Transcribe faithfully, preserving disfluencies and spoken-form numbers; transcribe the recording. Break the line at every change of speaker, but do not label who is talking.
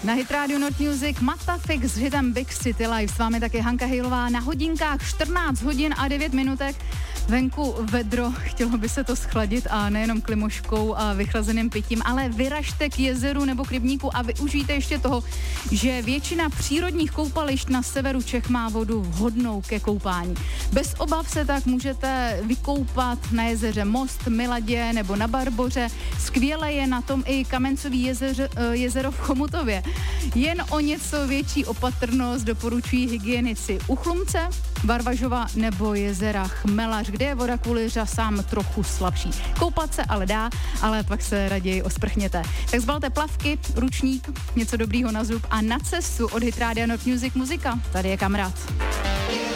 Na Hit Radio Not Music Matafik s hitem Big City Life. S vámi taky Hanka Hejlová na hodinkách čtrnáct hodin a devět minutek. Venku vedro, chtělo by se to schladit a nejenom klimoškou a vychlazeným pitím, ale vyražte k jezeru nebo k rybníku a využijte ještě toho, že většina přírodních koupališť na severu Čech má vodu vhodnou ke koupání. Bez obav se tak můžete vykoupat na jezeře Most, Miladě nebo na Barboře. Skvěle je na tom i Kamencový jezer, jezero v Chomutově. Jen o něco větší opatrnost doporučují hygienici u Chlumce, Varvažova nebo jezera Chmelař, kde je voda kvůli řasám trochu slabší. Koupat se ale dá, ale pak se raději osprchněte. Tak zbalte plavky, ručník, něco dobrýho na zub a na cestu od Hit Radio Not Music muzika. Tady je Kamarád.